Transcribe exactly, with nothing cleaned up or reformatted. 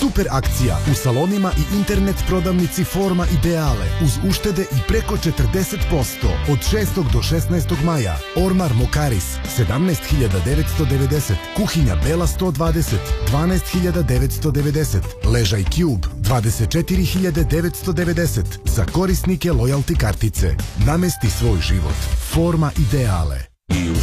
Super akcija u salonima i internet prodavnici Forma Ideale uz uštede i preko četrdeset posto od šestog do šesnaestog maja. Ormar Mokaris sedamnaest hiljada devetsto devedeset, kuhinja Bela sto dvadeset dvanaest hiljada devetsto devedeset, ležaj Cube dvadeset četiri hiljade devetsto devedeset za korisnike lojalty kartice. Namesti svoj život. Forma Ideale. I u